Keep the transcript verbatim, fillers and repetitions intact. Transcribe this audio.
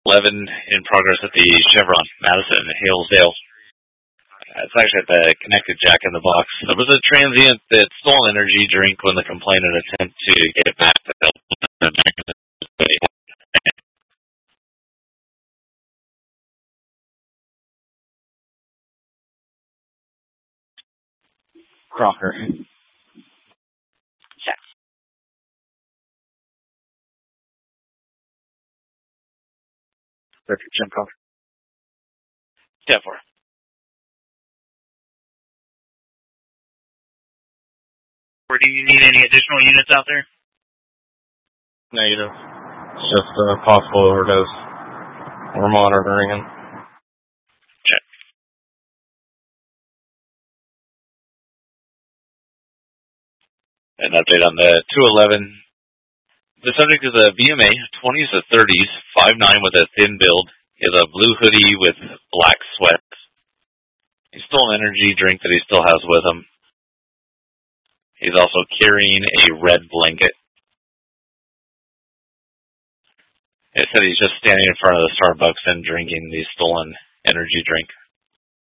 eleven in progress at the Chevron, Madison, Hillsdale. It's actually at the connected Jack in the Box. There was a transient that stole an energy drink when the complainant attempted to get it back to the Crocker. Check. Richard Jim Crocker. ten four. Or do you need any additional units out there? Negative. It's just a possible overdose. We're monitoring him. Check. An update on the two eleven. The subject is a B M A, twenties to thirties, five nine with a thin build. He has a blue hoodie with black sweats. He stole an energy drink that he still has with him. He's also carrying a red blanket. It said he's just standing in front of the Starbucks and drinking the stolen energy drink.